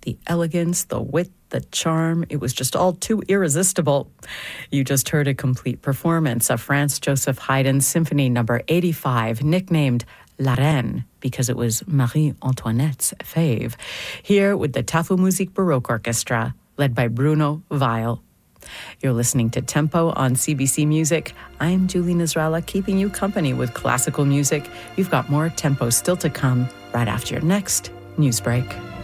the elegance, the wit, the charm. It was just all too irresistible. You just heard a complete performance of Franz Joseph Haydn's Symphony No. 85, nicknamed La Reine, because it was Marie Antoinette's fave, here with the Tafelmusik Baroque Orchestra, led by Bruno Weil. You're listening to Tempo on CBC Music. I'm Julie Nasrallah, keeping you company with classical music. You've got more Tempo still to come right after your next news break.